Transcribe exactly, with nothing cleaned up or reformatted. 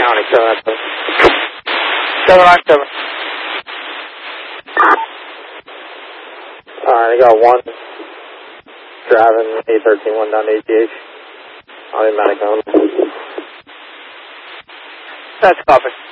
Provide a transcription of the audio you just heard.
County, seven nine seven. seven nine seven. Alright, I got one driving A thirteen, one down to A T H. I'll be medic on. That's copy.